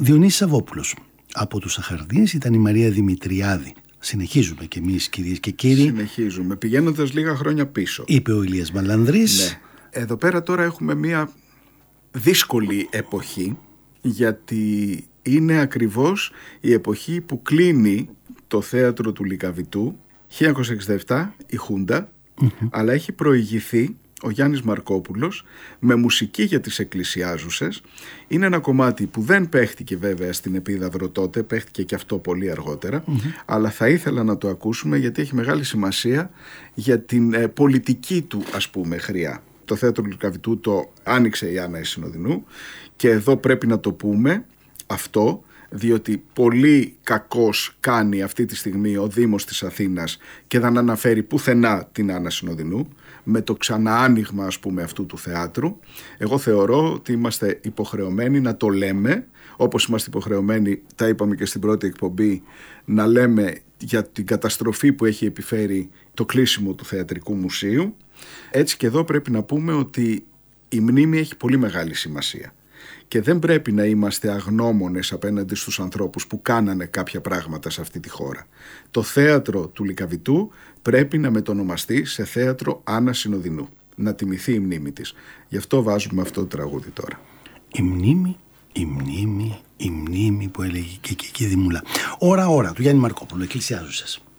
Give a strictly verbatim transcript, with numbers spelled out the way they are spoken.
Διονύσης Σαββόπουλος. Από τους Αχαρδίες ήταν η Μαρία Δημητριάδη. Συνεχίζουμε κι εμείς, κυρίες και κύριοι. Συνεχίζουμε, πηγαίνοντας λίγα χρόνια πίσω. Είπε ο Ηλίας Μαλανδρής. Ναι. Εδώ πέρα τώρα έχουμε μια δύσκολη εποχή, γιατί είναι ακριβώς η εποχή που κλείνει το θέατρο του Λυκαβητού. χίλια εννιακόσια εξήντα επτά η Χούντα, mm-hmm. αλλά έχει προηγηθεί ο Γιάννης Μαρκόπουλος με μουσική για τις εκκλησιάζουσες. Είναι ένα κομμάτι που δεν παίχτηκε βέβαια στην Επίδαυρο τότε, παίχτηκε και αυτό πολύ αργότερα, mm-hmm. αλλά θα ήθελα να το ακούσουμε γιατί έχει μεγάλη σημασία για την ε, πολιτική του, ας πούμε, χρειά. Το θέατρο του Λυκαβητού το άνοιξε η Άννα η Συνοδεινού και εδώ πρέπει να το πούμε αυτό, διότι πολύ κακώς κάνει αυτή τη στιγμή ο Δήμος της Αθήνας και δεν αναφέρει πουθενά την Άννα Συνοδεινού με το ξαναάνοιγμα, ας πούμε, αυτού του θεάτρου. Εγώ θεωρώ ότι είμαστε υποχρεωμένοι να το λέμε, όπως είμαστε υποχρεωμένοι, τα είπαμε και στην πρώτη εκπομπή, να λέμε για την καταστροφή που έχει επιφέρει το κλείσιμο του Θεατρικού Μουσείου. Έτσι και εδώ πρέπει να πούμε ότι η μνήμη έχει πολύ μεγάλη σημασία και δεν πρέπει να είμαστε αγνώμονες απέναντι στους ανθρώπους που κάνανε κάποια πράγματα σε αυτή τη χώρα. Το θέατρο του Λυκαβητού πρέπει να μετονομαστεί σε θέατρο Άννα Συνοδεινού, να τιμηθεί η μνήμη της. Γι' αυτό βάζουμε αυτό το τραγούδι τώρα. Η μνήμη, η μνήμη, η μνήμη που έλεγε και εκεί η Δημούλα. Ώρα ώρα του Γιάννη Μαρκόπουλου, εκκλησιάζουσες.